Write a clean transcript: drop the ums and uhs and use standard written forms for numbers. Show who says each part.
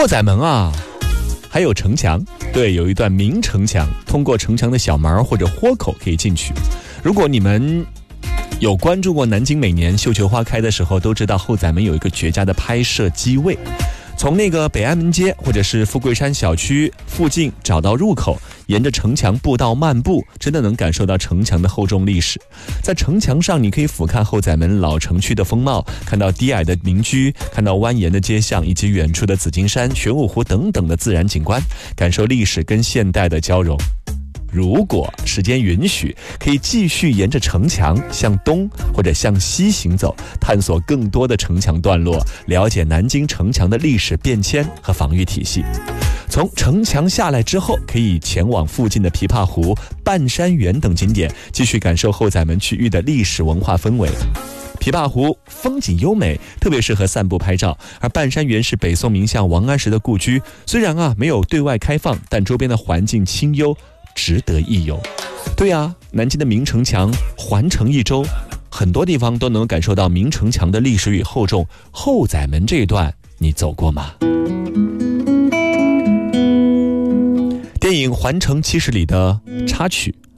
Speaker 1: 后宰门啊，还有城墙，对，有一段明城墙，通过城墙的小门或者豁口可以进去。如果你们有关注过南京每年绣球花开的时候，都知道后宰门有一个绝佳的拍摄机位。从那个北安门街或者是富贵山小区附近找到入口，沿着城墙步道漫步，真的能感受到城墙的厚重历史。在城墙上，你可以俯瞰后宰门老城区的风貌，看到低矮的民居，看到蜿蜒的街巷，以及远处的紫金山、玄武湖等等的自然景观，感受历史跟现代的交融。如果时间允许，可以继续沿着城墙向东或者向西行走，探索更多的城墙段落，了解南京城墙的历史变迁和防御体系。从城墙下来之后，可以前往附近的琵琶湖、半山园等景点，继续感受后宰门区域的历史文化氛围。琵琶湖风景优美，特别适合散步拍照，而半山园是北宋名相王安石的故居，虽然没有对外开放，但周边的环境清幽，值得一游。对啊，南京的明城墙环城一周，很多地方都能感受到明城墙的历史与厚重。后宰门这一段你走过吗？电影《环城70里》的插曲